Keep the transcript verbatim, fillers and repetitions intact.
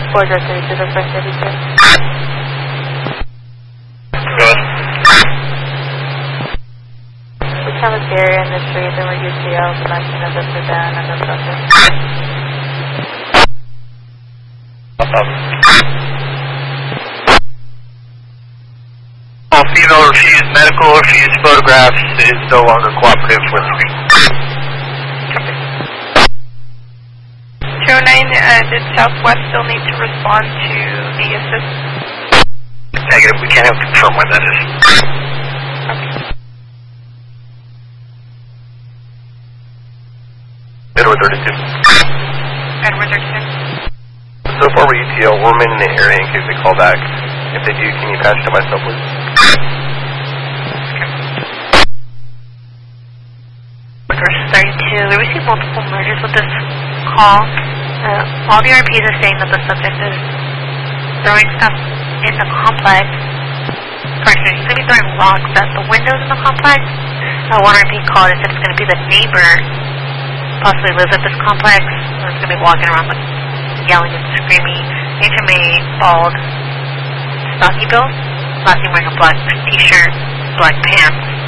four directly to the first thirty-two. Good. We have a barrier in the street and we're U C L connecting of the sedan and the subject. Up, up. Well, female refused medical, refused photographs, is no longer cooperative with me. two oh nine, uh, did Southwest still need to respond to the assist? Negative, we can't even confirm when that is. Okay. Edward thirty-two. Edward thirty-two. So far we're U T L, we'll remain in the area in case they call back. If they do, can you patch to myself, please? thirty-two, we received multiple mergers with this call. Uh, all the R Ps are saying that the subject is throwing stuff in the complex. Correction, he's going to be throwing rocks at the windows in the complex. Uh, one R P called and said it's going to be the neighbor, possibly lives at this complex, or it's going to be walking around like yelling and screaming. H M A, bald, stocky build, last name wearing a black t-shirt, black pants.